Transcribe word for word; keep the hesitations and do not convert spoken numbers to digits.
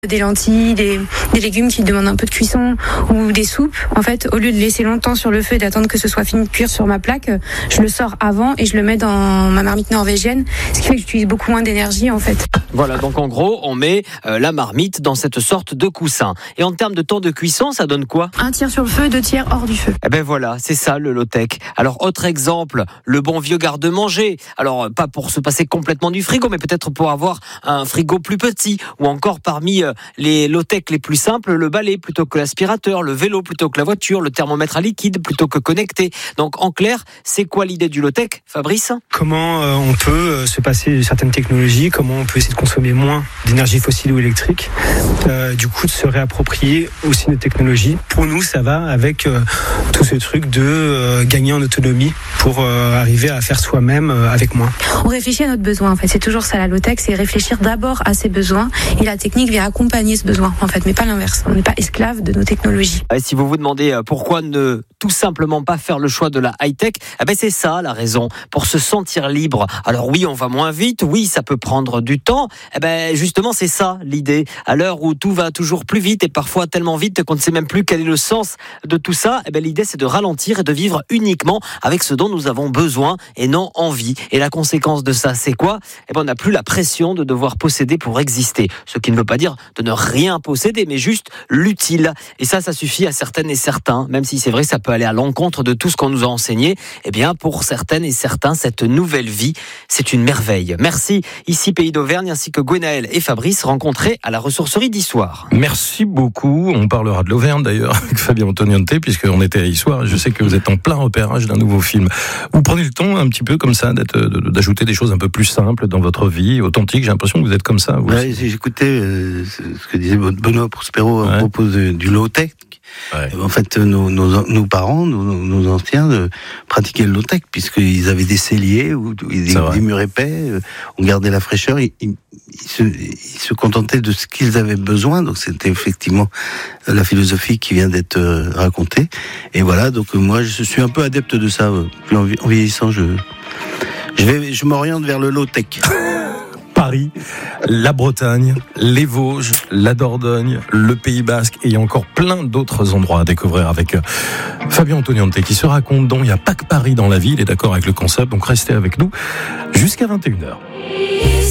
Des lentilles, des, des légumes qui demandent un peu de cuisson ou des soupes. En fait, au lieu de laisser longtemps sur le feu et d'attendre que ce soit fini de cuire sur ma plaque, je le sors avant et je le mets dans ma marmite norvégienne, ce qui fait que j'utilise beaucoup moins d'énergie en fait. Voilà, donc en gros, on met euh, la marmite dans cette sorte de coussin. Et en termes de temps de cuisson, ça donne quoi ? Un tiers sur le feu, deux tiers hors du feu. Eh ben voilà, c'est ça le low-tech. Alors, autre exemple, le bon vieux garde-manger. Alors, pas pour se passer complètement du frigo, mais peut-être pour avoir un frigo plus petit. Ou encore parmi euh, les low-tech les plus simples, le balai plutôt que l'aspirateur, le vélo plutôt que la voiture, le thermomètre à liquide plutôt que connecté. Donc, en clair, c'est quoi l'idée du low-tech, Fabrice ? Comment euh, on peut euh, se passer de certaines technologies, comment on peut essayer de consommer moins d'énergie fossile ou électrique, euh, du coup de se réapproprier aussi nos technologies. Pour nous, ça va avec euh, tout ce truc de euh, gagner en autonomie pour euh, arriver à faire soi-même euh, avec moins. On réfléchit à notre besoin en fait, c'est toujours ça la low-tech, c'est réfléchir d'abord à ses besoins et la technique vient accompagner ce besoin en fait, mais pas l'inverse. On n'est pas esclave de nos technologies. Et si vous vous demandez pourquoi ne tout simplement pas faire le choix de la high-tech, eh ben c'est ça la raison, pour se sentir libre. Alors oui, on va moins vite, oui, ça peut prendre du temps, eh ben justement c'est ça l'idée. À l'heure où tout va toujours plus vite et parfois tellement vite qu'on ne sait même plus quel est le sens de tout ça, eh ben l'idée c'est de ralentir et de vivre uniquement avec ce dont nous avons besoin et non envie. Et la conséquence de ça, c'est quoi ? Eh ben on n'a plus la pression de devoir posséder pour exister. Ce qui ne veut pas dire de ne rien posséder, mais juste l'utile. Et ça, ça suffit à certaines et certains, même si c'est vrai que ça peut aller à l'encontre de tout ce qu'on nous a enseigné. Eh bien, pour certaines et certains, cette nouvelle vie, c'est une merveille. Merci. Ici Pays d'Auvergne, ainsi que Gwenaël et Fabrice, rencontrés à la ressourcerie d'Issoire. Merci beaucoup. On parlera de l'Auvergne d'ailleurs avec Fabien Antoniante, puisqu'on était à Issoire. Je sais que vous êtes en plein repérage d'un nouveau film. Vous prenez le temps un petit peu comme ça d'être, d'ajouter des choses un peu plus simples dans votre vie, authentiques. J'ai l'impression que vous êtes comme ça. Vous ouais, j'écoutais euh, ce que disait Benoît Prospero ouais. à propos de, du low-tech. Ouais. En fait, nos, nos, nos parents, nos, nos anciens euh, pratiquaient le low-tech puisqu'ils avaient des celliers ou des, des murs épais, euh, on gardait la fraîcheur, ils, ils, ils, se, ils se contentaient de ce qu'ils avaient besoin. Donc c'était effectivement la philosophie qui vient d'être euh, racontée. Et voilà, donc euh, moi je suis un peu adepte de ça. Euh, plus en, en vieillissant, je, je, vais, je m'oriente vers le low-tech. Paris, la Bretagne, les Vosges, la Dordogne, le Pays Basque et encore plein d'autres endroits à découvrir avec Fabien Antoniante qui se raconte donc il n'y a pas que Paris dans la ville, il est d'accord avec le concept, donc restez avec nous jusqu'à vingt et une heures.